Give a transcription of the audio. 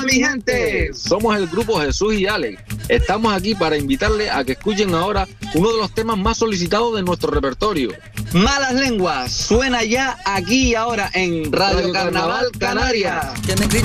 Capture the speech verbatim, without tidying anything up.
mi gente? Somos el grupo Jesús y Alex. Estamos aquí para invitarle a que escuchen ahora uno de los temas más solicitados de nuestro repertorio. Malas Lenguas suena ya aquí y ahora en Radio, Radio Carnaval, Carnaval Canarias. Canarias.